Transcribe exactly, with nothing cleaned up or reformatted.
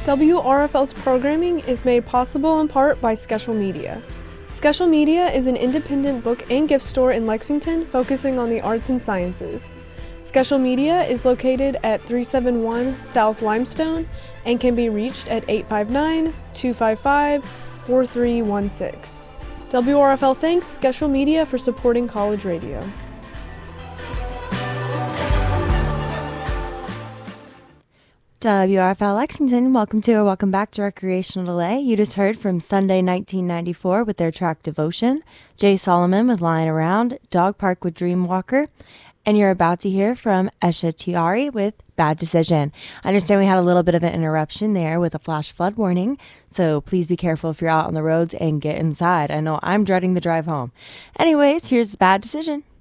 W R F L's programming is made possible in part by Skeshel Media. Skeshel Media is an independent book and gift store in Lexington focusing on the arts and sciences. Skeshel Media is located at three seven one South Limestone and can be reached at eight five nine, two five five, four three one six. W R F L thanks Skeshel Media for supporting college radio. W R F L Lexington, welcome to or welcome back to Recreational Delay. You just heard from Sunday nineteen ninety-four with their track Devotion, Jay Solomon with Lying Around, Dog Park with Dreamwalker, and you're about to hear from Esha Tiari with Bad Decision. I understand we had a little bit of an interruption there with a flash flood warning, so please be careful if you're out on the roads and get inside. I know I'm dreading the drive home. Anyways, here's Bad Decision.